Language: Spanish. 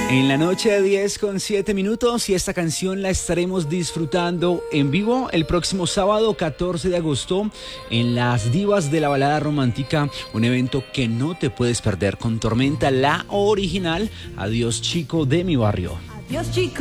En la noche de 10:07 y esta canción la estaremos disfrutando en vivo el próximo sábado 14 de agosto en Las Divas de la Balada Romántica, un evento que no te puedes perder con Tormenta, la original. Adiós chico de mi barrio. Adiós chico.